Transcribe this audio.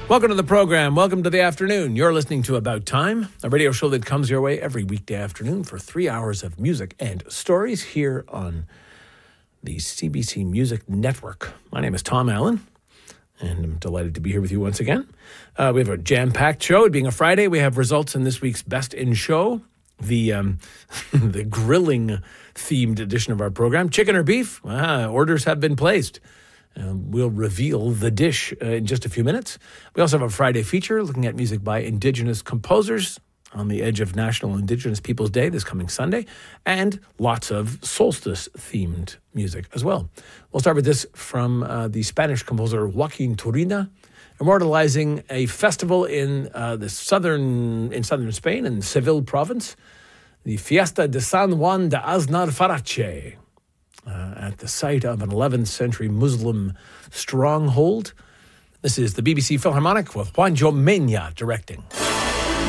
Welcome to the program. Welcome to the afternoon. You're listening to About Time, a radio show that comes your way every weekday afternoon for 3 hours of music and stories here on the CBC Music Network. My name is Tom Allen, and I'm delighted to be here with you once again. We have a jam-packed show. It being a Friday, we have results in this week's Best in Show, the the grilling-themed edition of our program. Chicken or beef? Orders have been placed. We'll reveal the dish in just a few minutes. We also have a Friday feature looking at music by Indigenous composers on the edge of National Indigenous Peoples Day this coming Sunday, and lots of solstice-themed music as well. We'll start with this from the Spanish composer Joaquin Turina, immortalizing a festival in southern Spain, in Seville province, the Fiesta de San Juan de Aznar Farache, at the site of an 11th century Muslim stronghold. This is the BBC Philharmonic with Juanjo Mena directing.